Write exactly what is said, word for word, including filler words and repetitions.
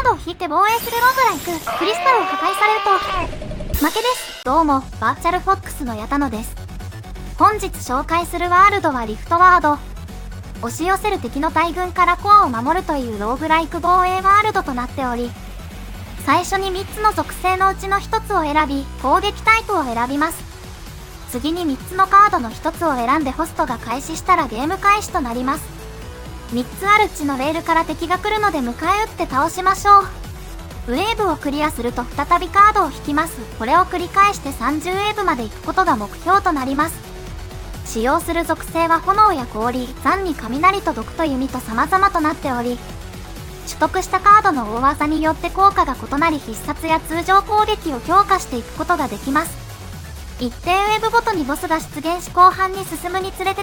ドを引いて防衛するローグライク。クリスタルを破壊されると負けです。どうも、バーチャルフォックスの矢田野です。本日紹介するワールドはリフトワード。押し寄せる敵の大軍からコアを守るというローグライク防衛ワールドとなっており、最初にみっつの属性のうちのひとつを選び、攻撃タイプを選びます。次にみっつのカードのひとつを選んでホストが開始したらゲーム開始となります。みっつあるうちのレールから敵が来るので迎え撃って倒しましょう。ウェーブをクリアすると再びカードを引きます。これを繰り返してさんじゅうウェーブまで行くことが目標となります。使用する属性は炎や氷、残に雷と毒と弓と様々となっており、取得したカードの大技によって効果が異なり必殺や通常攻撃を強化していくことができます。一定ウェーブごとにボスが出現し後半に進むにつれて